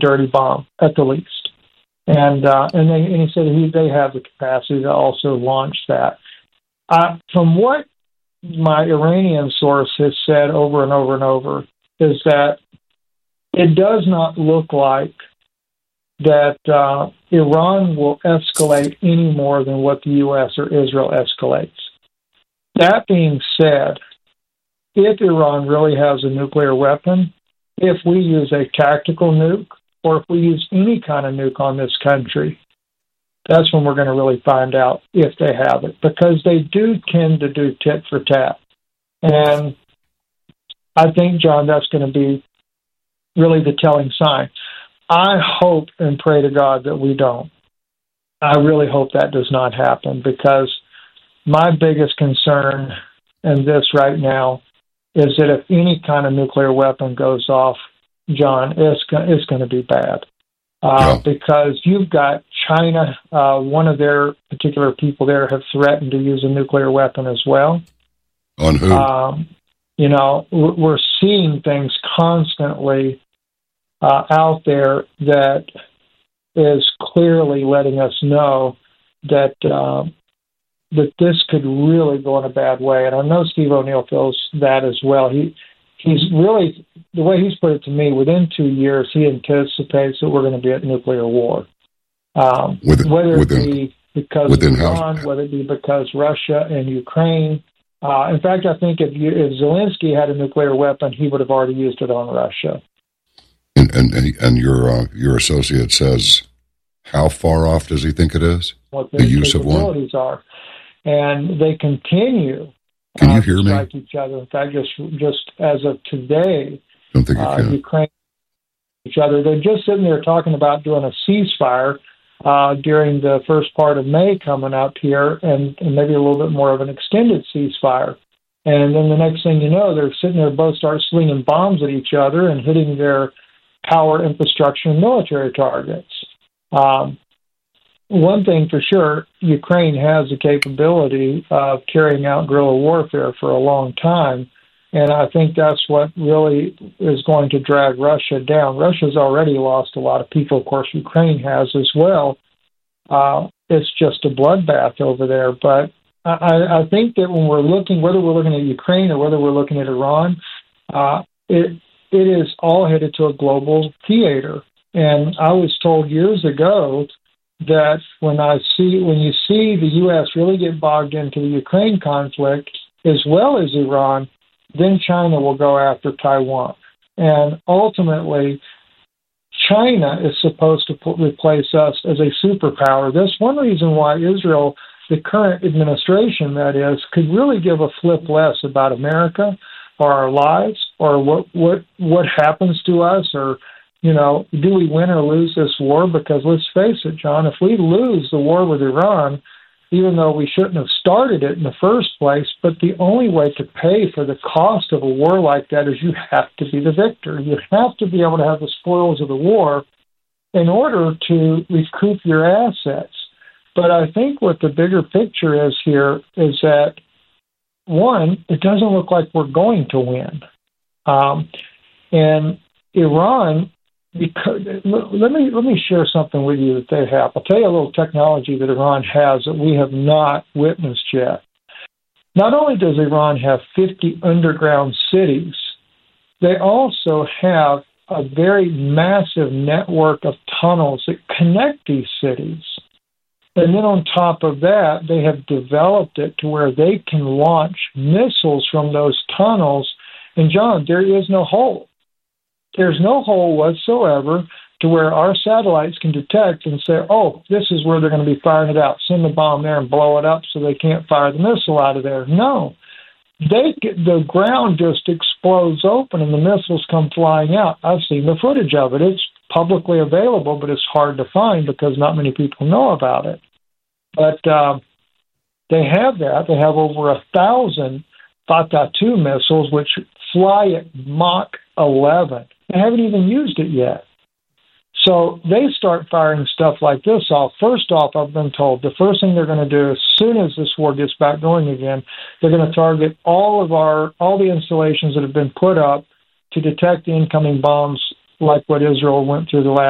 dirty bomb at the least. And he said they have the capacity to also launch that. From what my Iranian source has said over and over and over is that it does not look like that Iran will escalate any more than what the U.S. or Israel escalates. That being said, if Iran really has a nuclear weapon, if we use a tactical nuke, or if we use any kind of nuke on this country, that's when we're going to really find out if they have it, because they do tend to do tit for tat. And I think, John, that's going to be really the telling sign. I hope and pray to God that we don't. I really hope that does not happen, because my biggest concern in this right now is that if any kind of nuclear weapon goes off, John, it's going to be bad. Because you've got China, one of their particular people there have threatened to use a nuclear weapon as well. On who? We're seeing things constantly out there that is clearly letting us know that that this could really go in a bad way. And I know Steve O'Neill feels that as well. He's really, the way he's put it to me, within 2 years, he anticipates that we're going to be at nuclear war. Whether it be because of Iran, whether it be because Russia and Ukraine. In fact, I think if Zelensky had a nuclear weapon, he would have already used it on Russia. And your associate says, how far off does he think it is? What the use of one? Are. And they continue to strike each other. In fact, just as of today, don't think you can. Ukraine each other. They're just sitting there talking about doing a ceasefire during the first part of May coming up here, and maybe a little bit more of an extended ceasefire. And then the next thing you know, they're sitting there, both start slinging bombs at each other and hitting their power infrastructure and military targets. One thing for sure, Ukraine has the capability of carrying out guerrilla warfare for a long time, and I think that's what really is going to drag Russia down. Russia's already lost a lot of people. Of course, Ukraine has as well. It's just a bloodbath over there. But I think that when we're looking, whether we're looking at Ukraine or whether we're looking at Iran, it is all headed to a global theater. And I was told years ago that when you see the U.S. really get bogged into the Ukraine conflict, as well as Iran, then China will go after Taiwan. And ultimately, China is supposed to replace us as a superpower. That's one reason why Israel, the current administration, that is, could really give a flip less about America or our lives or what happens to us, or do we win or lose this war? Because let's face it, John, if we lose the war with Iran, even though we shouldn't have started it in the first place, but the only way to pay for the cost of a war like that is you have to be the victor. You have to be able to have the spoils of the war in order to recoup your assets. But I think what the bigger picture is here is that, one, it doesn't look like we're going to win. And Iran, because let me share something with you that they have. I'll tell you a little technology that Iran has that we have not witnessed yet. Not only does Iran have 50 underground cities, they also have a very massive network of tunnels that connect these cities. And then on top of that, they have developed it to where they can launch missiles from those tunnels. And John, there is no hole. There's no hole whatsoever to where our satellites can detect and say, oh, this is where they're going to be firing it out. Send the bomb there and blow it up so they can't fire the missile out of there. No. The ground just explodes open and the missiles come flying out. I've seen the footage of it. It's publicly available, but it's hard to find because not many people know about it. But they have that. They have over 1,000 Fatah-2 missiles, which fly at Mach 11. They haven't even used it yet. So they start firing stuff like this off. First off, I've been told the first thing they're going to do as soon as this war gets back going again, they're going to target all the installations that have been put up to detect the incoming bombs, like what Israel went through the last